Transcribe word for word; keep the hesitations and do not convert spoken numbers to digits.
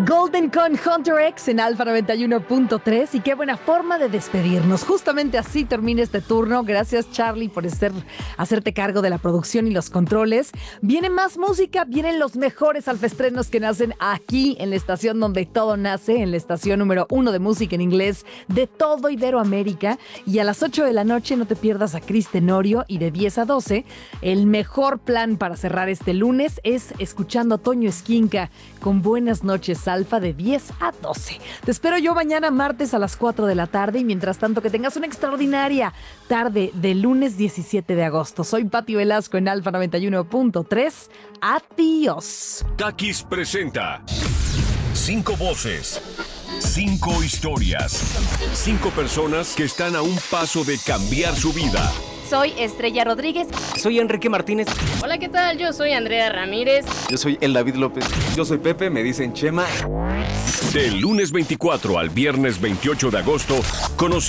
Golden con Hunter X en Alfa noventa y uno punto tres y qué buena forma de despedirnos. Justamente así termina este turno. Gracias, Charlie, por ser, hacerte cargo de la producción y los controles. Viene más música, vienen los mejores alfestrenos que nacen aquí en la estación donde todo nace, en la estación número uno de música en inglés de todo Iberoamérica. Y a las ocho de la noche no te pierdas a Cris Tenorio, y de diez a doce el mejor plan para cerrar este lunes es escuchando a Toño Esquinca con Buenas noches Alfa de diez a doce. Te espero yo mañana martes a las cuatro de la tarde y mientras tanto que tengas una extraordinaria tarde de lunes diecisiete de agosto. Soy Pati Velasco en Alfa noventa y uno punto tres. Adiós. Takis presenta cinco voces, cinco historias, cinco personas que están a un paso de cambiar su vida. Soy Estrella Rodríguez. Soy Enrique Martínez. Hola, ¿qué tal? Yo soy Andrea Ramírez. Yo soy el David López. Yo soy Pepe, me dicen Chema. Del lunes veinticuatro al viernes veintiocho de agosto, conoce